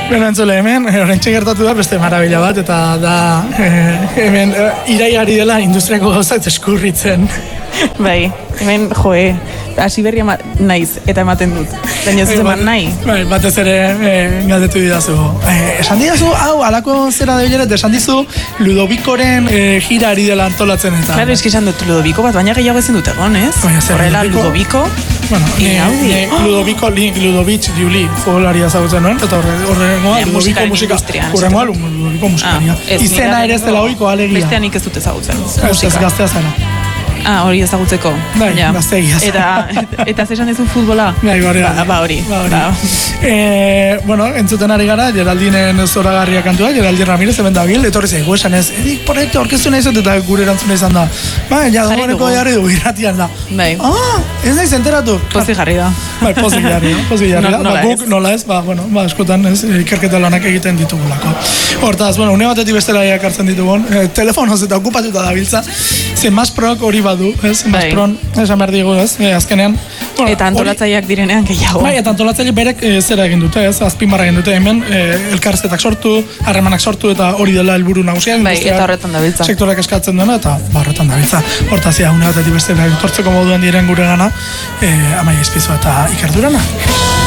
Beno, entzule, hemen, horrentxe gertatu da, beste marabila bat, eta da, hemen, iraiari dela industriako gauzak eskurritzen. Bai, hemen, hasi berria naiz, eta ematen dut. Baina ez eman nahi. Bai, batez ere, galdetu didazu. Esan didazu, hau, alako zera da bileret, esan dizu, Ludovikoren gira ari dela antolatzen eta. Claro, eski esan dut Ludoviko bat, baina gehiago ezin dut egon, ez? Horrela, Ludoviko. Bueno, Ludovich Juli, futbolaria zagutzen nuen, eta horrengoa, Ludoviko musika. Horrengoa, Ludoviko musikaria. Izena ere ez dela oiko alegia. Bestean nik ez dut ezagutzen. Ez gaztea zara. Hori ezagutzeko. Bai, gaztegia zara. Eta zesan ezun futbola? Bai, hori. Bueno, entzuten ari gara, Geraldinen zoragarria kantua, Geraldin Ramirez, hemen da bil, etorri zaigu esan ez, edik proiektu orkestu nahi zut eta gure erantzuna izan da. Bai, dagoeneko jarri du, irratian da. Bai. Ez nahi zenteratu. Pozik jarri da. Bai, pozik jarri da. Guk nola ez, eskotan ikerketa lanak egiten ditugulako. Hortaz, une batetik bestela ekartzen ditugun, telefonoz eta okupatuta dabiltza, Mas Prok hori badu, ez? Mas Pron, esan behar digu, ez? Azkenean. Eta antolatzaileak direnean gehiago. Bai, eta antolatzaileak berek zera egin dute, ez? Azpimarra egin dute hemen, elkarrizketak sortu, harremanak sortu, eta hori dela helburu nagusia. Bai, eta horretan dabiltza. Sektorak eskatzen duena, eta horretan dabiltza. Hortaz, une batetik bestela, tortzeko moduan diren gure gana, Amaia Izpizu eta Iker Durana.